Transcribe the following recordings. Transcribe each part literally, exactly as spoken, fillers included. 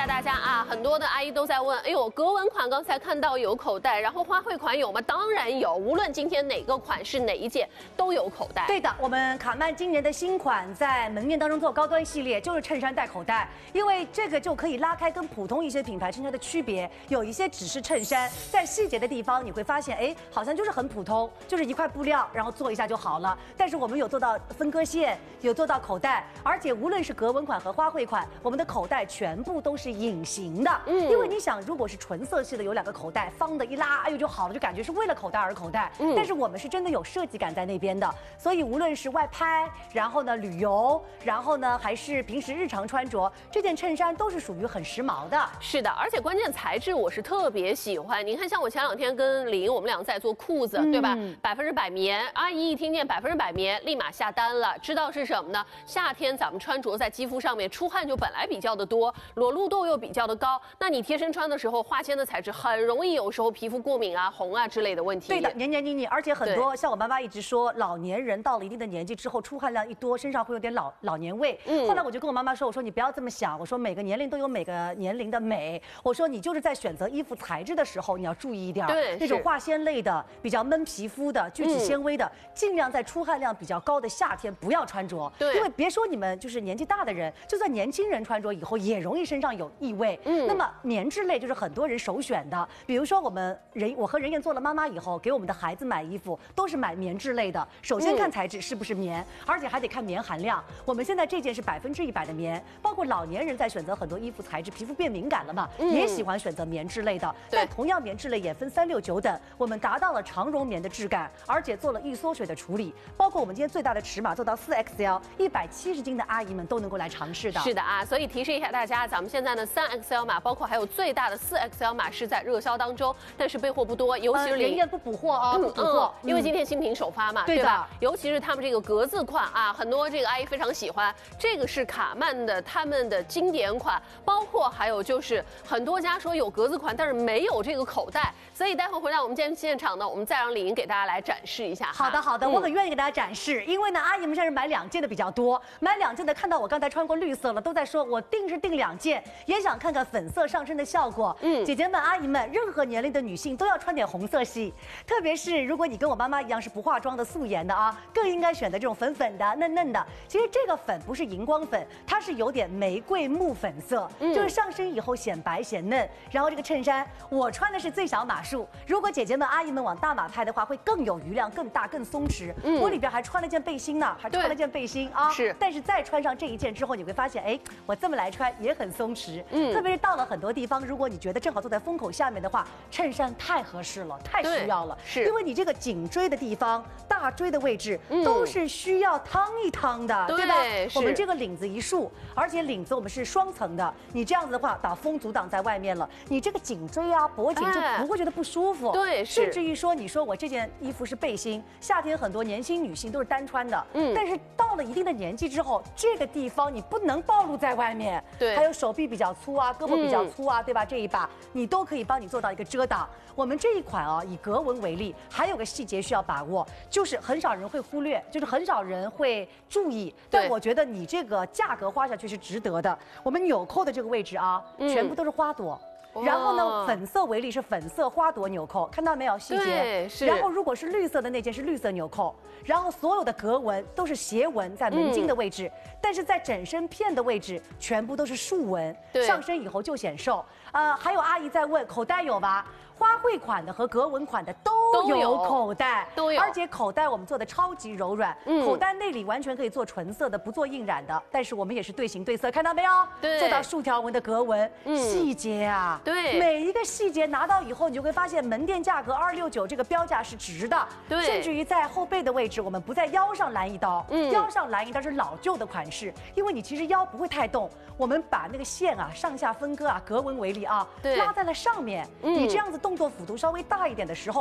下大家啊，很多的阿姨都在问，哎呦，格纹款刚才看到有口袋，然后花卉款有吗？当然有，无论今天哪个款式哪一件都有口袋。 对的，我们卡曼今年的新款在门面当中做高端系列，就是衬衫带口袋，因为这个就可以拉开跟普通一些品牌衬衫的区别。有一些只是衬衫，在细节的地方你会发现，哎，好像就是很普通，就是一块布料，然后做一下就好了。但是我们有做到分割线，有做到口袋，而且无论是格纹款和花卉款，我们的口袋全部都是隐形的。嗯，因为你想，如果是纯色系的，有两个口袋，方的一拉，哎呦就好了，就感觉是为了口袋而口袋。嗯，但是我们是真的有设计感在那边的，所以无论是外拍，然后呢旅游，然后呢还是平时日常穿着，这件衬衫都是属于很时髦的。 是的，而且关键材质我是特别喜欢。您看，像我前两天跟李莹，我们俩在做裤子，嗯、对吧？百分之百棉，阿姨一听见百分之百棉，立马下单了。知道是什么呢？夏天咱们穿着在肌肤上面出汗就本来比较的多，裸露度又比较的高，那你贴身穿的时候，化纤的材质很容易有时候皮肤过敏啊、红啊之类的问题。 对的，黏黏腻腻，而且很多像我妈妈一直说，老年人到了一定的年纪之后，出汗量一多，身上会有点老老年味。嗯，后来我就跟我妈妈说，我说你不要这么想，我说每个年龄都有每个年龄的美，我说你就是在选择衣服材质的时候，你要注意一点， 对， 那种化纤类的、比较闷皮肤的、聚酯纤维的，嗯、尽量在出汗量比较高的夏天不要穿着。对，因为别说你们就是年纪大的人，就算年轻人穿着以后也容易身上有异味。嗯，那么棉质类就是很多人首选的，比如说我们人，我和任燕做了妈妈以后，给我们的孩子买衣服都是买棉质类的。首先看材质是不是棉，嗯、而且还得看棉含量。我们现在这件是百分之一百的棉，包括老年人在选择很多衣服材质，皮肤变敏感了嘛，嗯、也喜欢选择棉质类的。但同样棉质类也分三六九等，我们达到了长绒棉的质感，而且做了易缩水的处理。包括我们今天最大的尺码做到四 X L， 一百七十斤的阿姨们都能够来尝试的。 是的啊，所以提示一下大家，咱们现在呢三 X L 码，包括还有最大的四 X L 码是在热销当中，但是备货不多，尤其是人家不补货啊，不补货， 因为今天新品首发嘛，对吧？尤其是他们这个格子款啊，很多这个阿姨非常喜欢。这个是卡曼的他们的经典款，包括还有就是很多家说有格子款，但是没有这个口袋，所以待会回到我们今天现场呢，我们再让李莹给大家来展示一下。 好的，好的，我很愿意给大家展示，因为呢，阿姨们现在是买两件的比较多，买两件的看到我刚才穿过绿色了，都在说我定是定两件，也想看看粉色上身的效果。嗯，姐姐们、阿姨们，任何年龄的女性都要穿点红色系，特别是如果你跟我妈妈一样是不化妆的素颜的啊，更应该选择这种粉粉的、嫩嫩的。其实这个粉不是荧光粉，它是有点玫瑰木粉色，嗯、就是上身以后显白显嫩。然后这个衬衫我穿的是最小码数，如果姐姐们、阿姨们往大码拍的话，会更有余量、更大、更松弛。嗯，我里边还穿了件背心呢，还穿了件背心啊。是，但是再穿上这一件之后，你会发现，哎，我这么来穿也很松弛。嗯，特别是到了很多地方，如果你觉得正好坐在风口下面的话，衬衫太合适了，太需要了。是，因为你这个颈椎的地方、大椎的位置、嗯、都是需要趟一趟的，对, 对吧？我们这个领子一束，而且领子我们是双层的，你这样子的话，把风阻挡在外面了，你这个颈椎啊、脖颈就不会觉得不舒服。对、哎，甚至于说，你说我这件衣服是背心，夏天很多年轻女性都是单穿的，嗯，但是到了一定的年纪之后，这个地方你不能暴露在外面。对，还有手臂比较粗啊，胳膊比较粗啊，嗯、对吧？这一把你都可以帮你做到一个遮挡。我们这一款啊，以格纹为例，还有个细节需要把握，就是很少人会忽略，就是很少人会注意。但我觉得你这个价格花下去是值得的。我们纽扣的这个位置啊，嗯、全部都是花朵。然后呢，粉色为例是粉色花朵纽扣，看到没有细节？是。然后如果是绿色的那件是绿色纽扣，然后所有的格纹都是斜纹在门襟的位置，嗯、但是在枕身片的位置全部都是竖纹，上身以后就显瘦。呃，还有阿姨在问口袋有吧？花卉款的和格纹款的都有口袋，都有，而且口袋我们做的超级柔软，嗯、口袋内里完全可以做纯色的，不做印染的。但是我们也是对形对色，看到没有？对，做到竖条纹的格纹，嗯、细节啊，对，每一个细节拿到以后，你就会发现门店价格二六九这个标价是值的，对，甚至于在后背的位置，我们不在腰上拦一刀，嗯、腰上拦一刀是老旧的款式，因为你其实腰不会太动，我们把那个线啊上下分割啊，格纹为例啊，拉在了上面，嗯、你这样子动作幅度稍微大一点的时候，就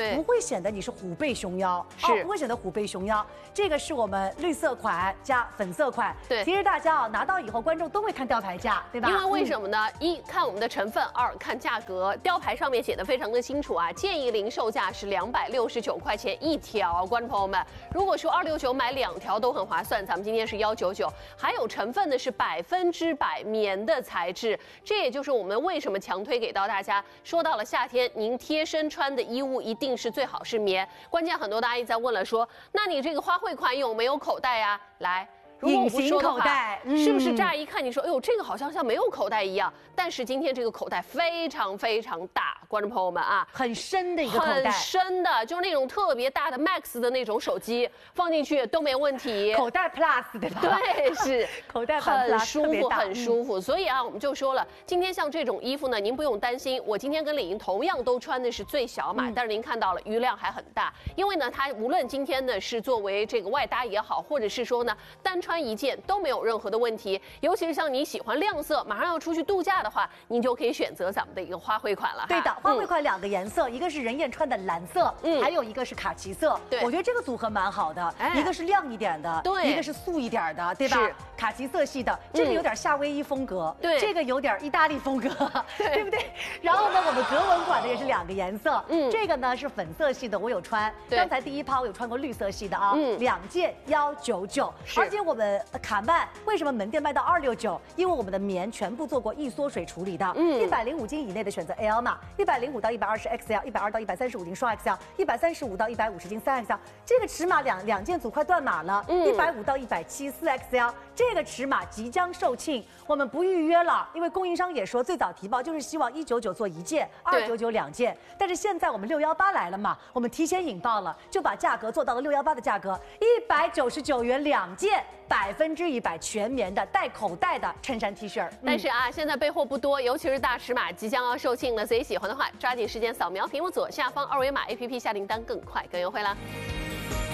不会显得你是虎背熊腰， 是、 哦、不会显得虎背熊腰。这个是我们绿色款加粉色款， 对， 提示大家啊，拿到以后观众都会看吊牌价，对吧？ 因为为什么呢？嗯、一看我们的成分，二看价格，吊牌上面写的非常的清楚啊，建议零售价是两百六十九块钱一条，观众朋友们，如果说二六九买两条都很划算，咱们今天是幺九九，还有成分的是百分之百棉的材质，这也就是我们为什么强推给到大家。说到了夏天，您贴身穿的衣物一定是最好是棉，关键很多的阿姨在问了说，那你这个花卉款有没有口袋呀？来。如果我不说的话， 嗯、 是不是乍一看你说，哎呦，这个好像像没有口袋一样？但是今天这个口袋非常非常大，观众朋友们啊， 很深的一个口袋， 很深的，就是那种特别大的 Max 的那种手机放进去都没问题。 口袋 Plus 对吧？ 对，是口袋很舒服，很舒服。 嗯、 所以啊，我们就说了，今天像这种衣服呢，您不用担心。我今天跟李莹同样都穿的是最小码，嗯、但是您看到了余量还很大，因为呢，它无论今天呢是作为这个外搭也好，或者是说呢单穿一件都没有任何的问题。尤其是像你喜欢亮色，马上要出去度假的话，您就可以选择咱们的一个花卉款了。 对的，花卉款两个颜色，嗯、一个是任燕穿的蓝色，嗯，还有一个是卡其色。 对， 我觉得这个组合蛮好的，哎、一个是亮一点的， 对， 一个是素一点的，对吧？是卡其色系的，这个有点夏威夷风格，对、嗯，这个有点意大利风格，对, 对不对？然后呢，我们格纹款的也是两个颜色，嗯，这个呢是粉色系的，我有穿，刚才第一趴我有穿过绿色系的啊，嗯，两件幺九九，而且我们卡曼为什么门店卖到二六九？因为我们的棉全部做过易缩水处理的，嗯，一百零五斤以内的选择 L 码，一百零五到一百二十 X L， 一百二到一百三十五斤双 X L， 一百三十五到一百五十斤三 X L， 这个尺码两两件组快断码了，一百五到一百七四 X L， 这个尺码即将售罄，我们不预约了，因为供应商也说最早提报就是希望一九九做一件，二九九两件，但是现在我们六幺八来了嘛，我们提前引爆了，就把价格做到了六幺八的价格，一百九十九元两件。百分之一百全棉的带口袋的衬衫 T 恤、嗯， 但是啊，现在备货不多，尤其是大尺码即将要售罄了，所以喜欢的话，抓紧时间扫描屏幕左下方二维码 A P P 下订单，更快更优惠啦。